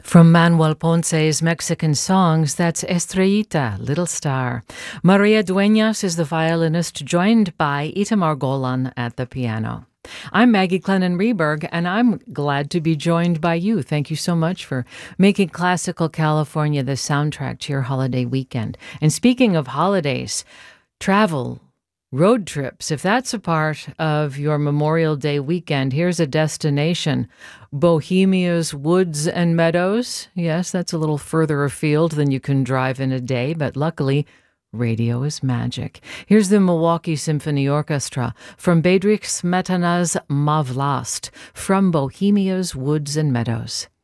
From Manuel Ponce's Mexican songs, that's Estrellita, Little Star. Maria Dueñas is the violinist, joined by Itamar Golan at the piano. I'm Maggie Clennon-Reberg, and I'm glad to be joined by you. Thank you so much for making Classical California the soundtrack to your holiday weekend. And speaking of holidays, travel, road trips, if that's a part of your Memorial Day weekend, here's a destination. Bohemia's Woods and Meadows. Yes, that's a little further afield than you can drive in a day, but luckily, radio is magic. Here's the Milwaukee Symphony Orchestra from Bedřich Smetana's Ma Vlast from Bohemia's Woods and Meadows.